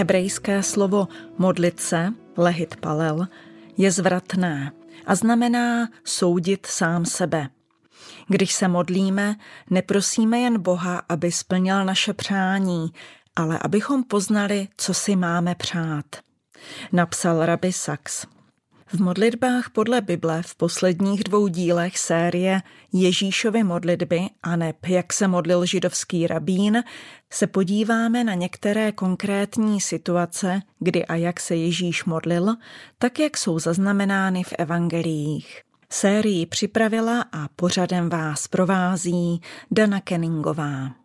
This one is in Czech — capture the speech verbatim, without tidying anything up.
Hebrejské slovo modlit se, lehit palel, je zvratné a znamená soudit sám sebe. Když se modlíme, neprosíme jen Boha, aby splnil naše přání, ale abychom poznali, co si máme přát. Napsal rabbi Sacks. V modlitbách podle Bible v posledních dvou dílech série Ježíšovy modlitby a neb jak se modlil židovský rabín se podíváme na některé konkrétní situace, kdy a jak se Ježíš modlil, tak jak jsou zaznamenány v evangeliích. Sérii připravila a pořadem vás provází Dana Kenningová.